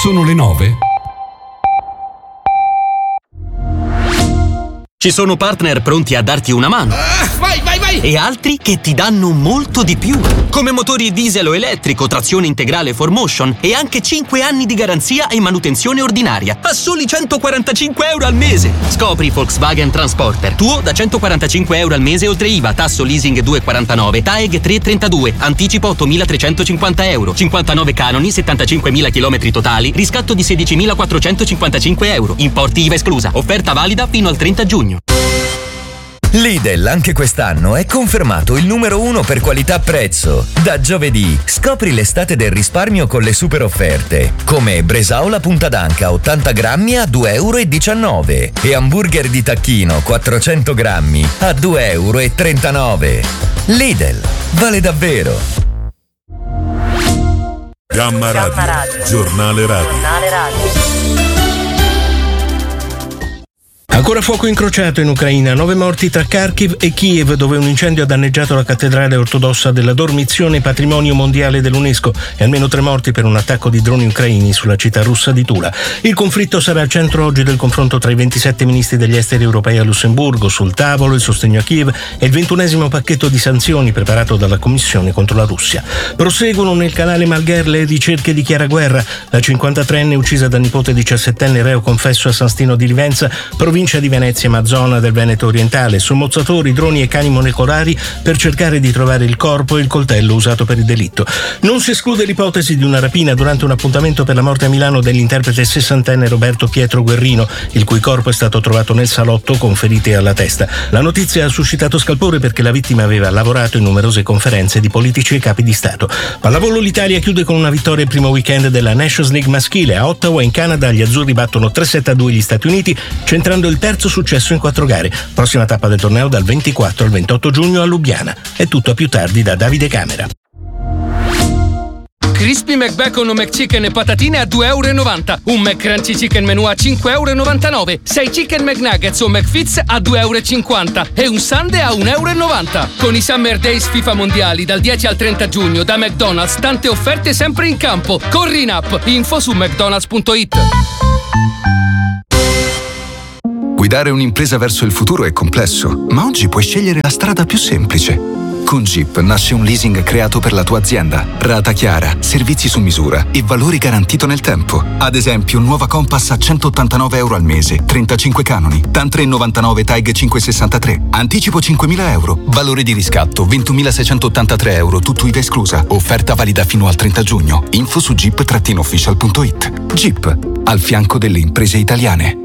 Sono le 9. Ci sono partner pronti a darti una mano. Vai! E altri che ti danno molto di più. Come motori diesel o elettrico, trazione integrale 4Motion e anche 5 anni di garanzia e manutenzione ordinaria a soli 145 euro al mese. Scopri Volkswagen Transporter. Tuo da 145 euro al mese oltre IVA, tasso leasing 2,49, TAEG 3,32, anticipo 8.350 euro, 59 canoni, 75.000 km totali, riscatto di 16.455 euro, importi IVA esclusa. Offerta valida fino al 30 giugno. Lidl anche quest'anno è confermato il numero 1 per qualità-prezzo. Da giovedì scopri l'estate del risparmio con le super offerte, come bresaola punta d'anca 80 grammi a 2,19 euro e hamburger di tacchino 400 grammi a 2,39 euro. Lidl, vale davvero. Gamma Radio, giornale radio. Ancora fuoco incrociato in Ucraina, 9 morti tra Kharkiv e Kiev, dove un incendio ha danneggiato la cattedrale ortodossa della Dormizione, patrimonio mondiale dell'UNESCO, e almeno 3 morti per un attacco di droni ucraini sulla città russa di Tula. Il conflitto sarà al centro oggi del confronto tra i 27 ministri degli esteri europei a Lussemburgo. Sul tavolo il sostegno a Kiev e il 21esimo pacchetto di sanzioni preparato dalla Commissione contro la Russia. Proseguono nel canale Malgher le ricerche di Chiara Guerra, la 53enne uccisa da nipote 17enne reo confesso a San Stino di Livenza, provincia di Venezia, ma zona del Veneto orientale. Sommozzatori, droni e cani molecolari per cercare di trovare il corpo e il coltello usato per il delitto. Non si esclude l'ipotesi di una rapina durante un appuntamento per la morte a Milano dell'interprete 60enne Roberto Pietro Guerrino, il cui corpo è stato trovato nel salotto con ferite alla testa. La notizia ha suscitato scalpore perché la vittima aveva lavorato in numerose conferenze di politici e capi di Stato. Pallavolo, l'Italia chiude con una vittoria il primo weekend della Nations League maschile. A Ottawa, in Canada, gli azzurri battono 3-7-2 gli Stati Uniti, centrando il terzo successo in 4 gare. Prossima tappa del torneo dal 24 al 28 giugno a Lubiana. È tutto a più tardi da Davide Camera. Crispy McBacon o McChicken e patatine a 2,90 euro. Un McCrunchy Chicken Menù a 5,99 euro. 6 Chicken McNuggets o McFits a 2,50 euro. E un sundae a 1,90 euro. Con i Summer Days FIFA Mondiali dal 10 al 30 giugno da McDonald's, tante offerte sempre in campo. Corri in app. Info su mcdonalds.it. Guidare un'impresa verso il futuro è complesso, ma oggi puoi scegliere la strada più semplice. Con Jeep nasce un leasing creato per la tua azienda. Rata chiara, servizi su misura e valori garantito nel tempo. Ad esempio, nuova Compass a 189 euro al mese, 35 canoni, TAN 3,99, TAEG 5,63. Anticipo 5.000 euro, valore di riscatto 21.683 euro, tutto IVA esclusa. Offerta valida fino al 30 giugno. Info su jeep-official.it. Jeep, al fianco delle imprese italiane.